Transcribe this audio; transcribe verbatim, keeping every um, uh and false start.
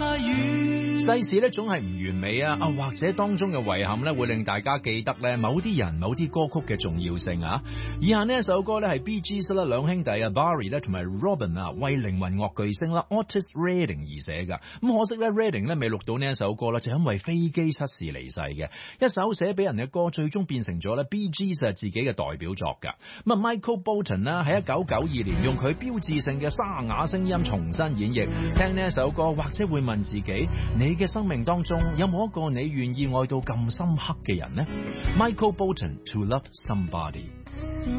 太遠。 世事咧總係唔完美啊，啊或者當中嘅遺憾咧會令大家記得咧某啲人、某啲歌曲嘅重要性啊。以下呢一首歌咧係 Bee Gees 啦，兩兄弟啊 Barry 咧同埋 Robin 啊為靈魂樂巨星啦 Otis Redding 而寫噶。咁可惜咧 Redding 咧未錄到呢一首歌啦，就因為飛機失事離世嘅。一首寫俾人嘅歌，最終變成咗咧 Bee Gees 自己嘅代表作噶。咁啊 Michael Bolton 啦喺一九九二年用佢標誌性嘅沙啞聲音重新演繹。聽呢一首歌，或者會問自己：你嘅生命當中有冇一個你願意愛到咁深刻嘅人呢？ Michael Bolton To Love Somebody。